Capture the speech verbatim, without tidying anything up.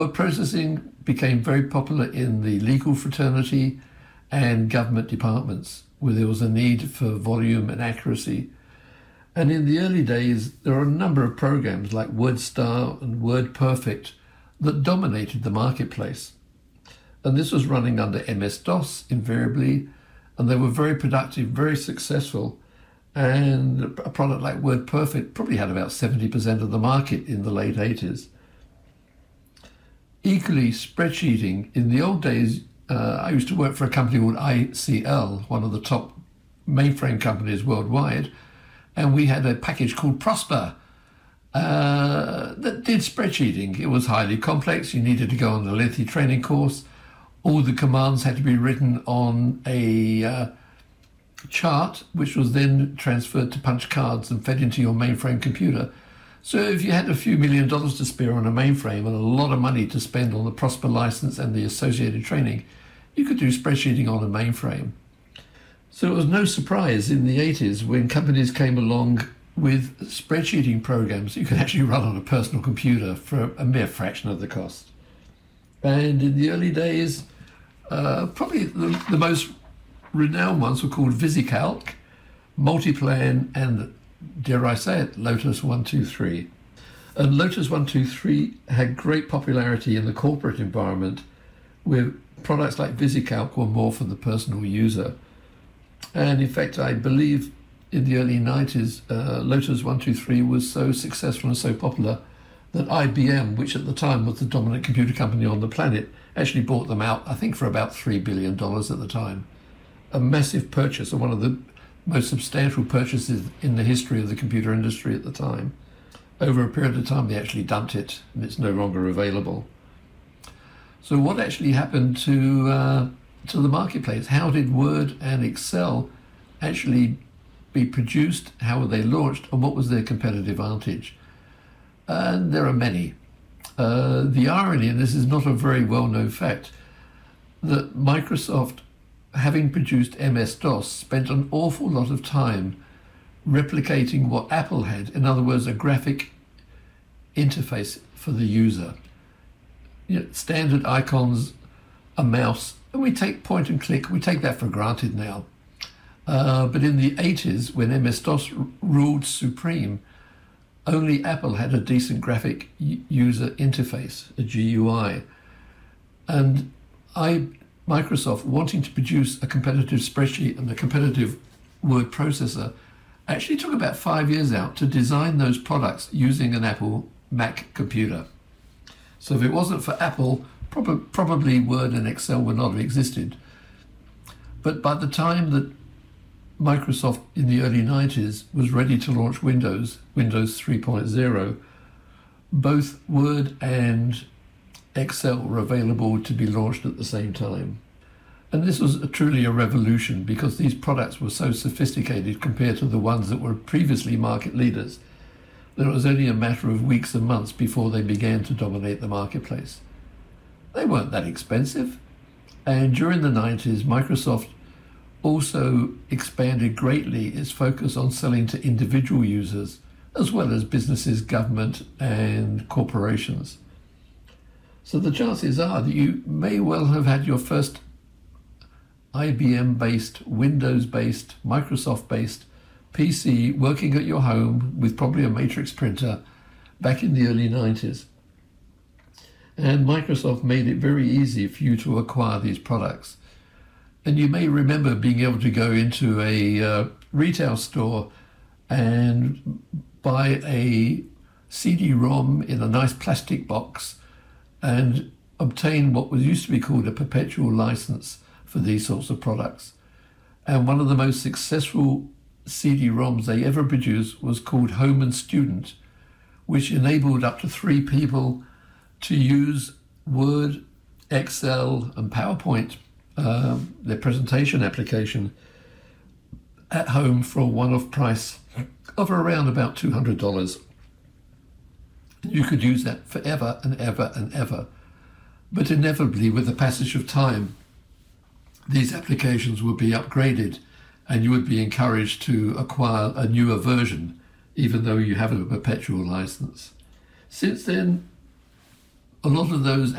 Word processing became very popular in the legal fraternity and government departments, where there was a need for volume and accuracy. And in the early days, there were a number of programs like WordStar and WordPerfect that dominated the marketplace. And this was running under M S DOS invariably, and they were very productive, very successful. And a product like WordPerfect probably had about seventy percent of the market in the late eighties. Equally, spreadsheeting. In the old days, uh, I used to work for a company called I C L, one of the top mainframe companies worldwide, and we had a package called Prosper uh, that did spreadsheeting. It was highly complex. You needed to go on a lengthy training course. All the commands had to be written on a uh, chart, which was then transferred to punch cards and fed into your mainframe computer. So if you had a few million dollars to spare on a mainframe and a lot of money to spend on the Prosper license and the associated training, you could do spreadsheeting on a mainframe. So it was no surprise in the eighties when companies came along with spreadsheeting programs you could actually run on a personal computer for a mere fraction of the cost. And in the early days, uh, probably the, the most renowned ones were called VisiCalc, Multiplan, and dare I say it, Lotus one two three. And Lotus one two three had great popularity in the corporate environment, where products like VisiCalc were more for the personal user. And in fact, I believe in the early nineties, uh, Lotus one two three was so successful and so popular that I B M, which at the time was the dominant computer company on the planet, actually bought them out, I think, for about three billion dollars at the time. A massive purchase, and one of the most substantial purchases in the history of the computer industry at the time. Over a period of time, they actually dumped it, and it's no longer available. So what actually happened to uh, to the marketplace? How did Word and Excel actually be produced? How were they launched? And what was their competitive advantage? And there are many. Uh, the irony, and this is not a very well-known fact, that Microsoft, having produced M S DOS, spent an awful lot of time replicating what Apple had. In other words, a graphic interface for the user. You know, standard icons, a mouse, and we take point and click, we take that for granted now. Uh, but in the eighties, when M S DOS r- ruled supreme, only Apple had a decent graphic user interface, a G U I. And I Microsoft, wanting to produce a competitive spreadsheet and a competitive word processor, actually took about five years out to design those products using an Apple Mac computer. So if it wasn't for Apple, prob- probably Word and Excel would not have existed. But by the time that Microsoft in the early nineties was ready to launch Windows, Windows three point oh, both Word and Excel were available to be launched at the same time. And this was a, truly a revolution, because these products were so sophisticated compared to the ones that were previously market leaders that it was only a matter of weeks and months before they began to dominate the marketplace. They weren't that expensive. And during the nineties, Microsoft also expanded greatly its focus on selling to individual users, as well as businesses, government, and corporations. So the chances are that you may well have had your first I B M-based, Windows-based, Microsoft-based P C working at your home with probably a matrix printer back in the early nineties. And Microsoft made it very easy for you to acquire these products. And you may remember being able to go into a uh, retail store and buy a C D ROM in a nice plastic box and obtain what was used to be called a perpetual license for these sorts of products. And one of the most successful C D ROMs they ever produced was called Home and Student, which enabled up to three people to use Word, Excel, and PowerPoint, uh, their presentation application, at home for a one-off price of around about two hundred dollars. You could use that forever and ever and ever. But inevitably, with the passage of time, these applications would be upgraded and you would be encouraged to acquire a newer version, even though you have a perpetual license. Since then, a lot of those